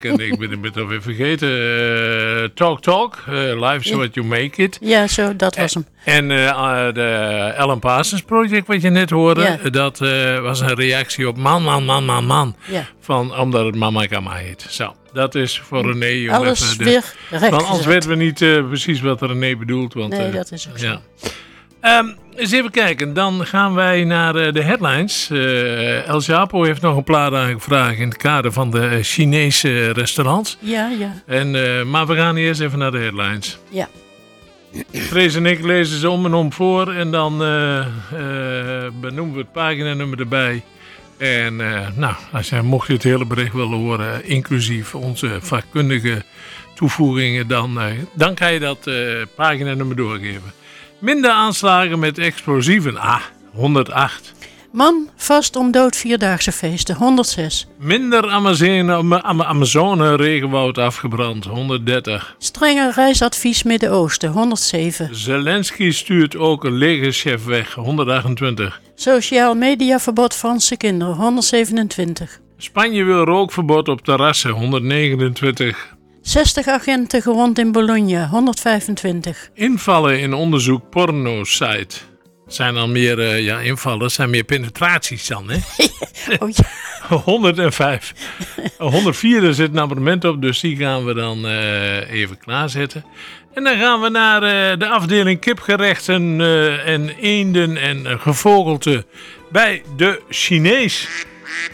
En ik ben het alweer vergeten. Talk. Life is what you make it. Ja, zo, dat was hem. En de Alan Parsons Project, wat je net hoorde, dat was een reactie op man. Ja. Omdat het Mama Kama heet. Zo, dat is voor René. Alles weer recht. Want anders weten we niet precies wat René bedoelt. Want, nee, dat is ook zo. Ja. Eens even kijken, dan gaan wij naar de headlines. El Chapo heeft nog een plaat aangevraagd in het kader van de Chinese restaurants. Ja. Maar we gaan eerst even naar de headlines. Ja. Frees en ik lezen ze om en om voor en dan benoemen we het paginanummer erbij. En mocht je het hele bericht willen horen, inclusief onze vakkundige toevoegingen, dan kan je dat paginanummer doorgeven. Minder aanslagen met explosieven. 108. Man vast om dood vierdaagse feesten. 106. Minder Amazone regenwoud afgebrand. 130. Strenger reisadvies Midden-Oosten. 107. Zelensky stuurt ook een legerchef weg. 128. Sociaal mediaverbod Franse kinderen. 127. Spanije wil rookverbod op terrassen. 129. 60 agenten gewond in Bologna, 125. Invallen in onderzoek porno-site. Zijn dan meer invallen, zijn meer penetraties dan, hè? Oh, ja. 105. 104, er zit een abonnement op, dus die gaan we dan even klaarzetten. En dan gaan we naar de afdeling kipgerechten en eenden en gevogelte bij de Chinees.